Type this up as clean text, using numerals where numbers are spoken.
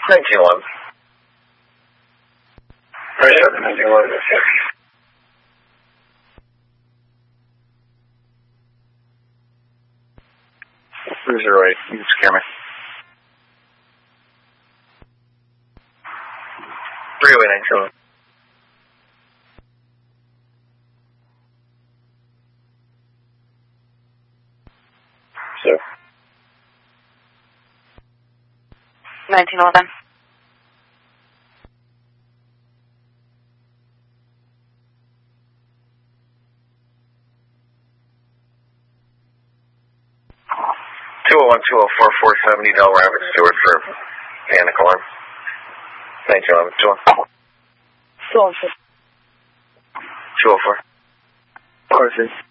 1911. Right, 1911, yes. 308, you can scare me. 308, 1911. Sir. 1911. Del Rabbit Stewart for panic alarm. 1911. 204. 204.